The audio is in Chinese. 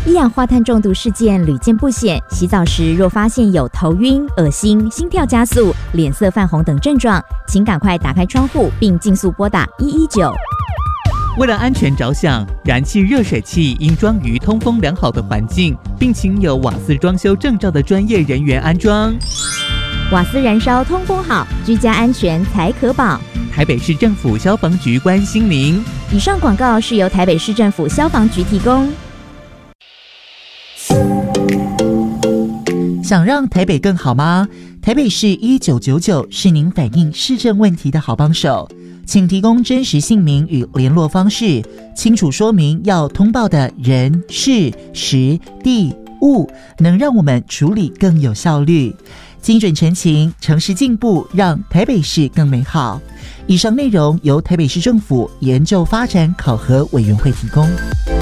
一氧化碳中毒事件屡见不鲜，洗澡时若发现有头晕、恶心、心跳加速、脸色泛红等症状，请赶快打开窗户并尽速拨打119。 为了安全着想，燃气热水器应装于通风良好的环境，并请有瓦斯装修证照的专业人员安装。 瓦斯燃烧通风好，居家安全才可保。 台北市政府消防局关心您。 以上广告是由台北市政府消防局提供。 想让台北更好吗？台北市1999是您反映市政问题的好帮手，请提供真实姓名与联络方式，清楚说明要通报的人、事、时、地、物，能让我们处理更有效率。精准陈情，诚实进步，让台北市更美好。以上内容由台北市政府研究发展考核委员会提供。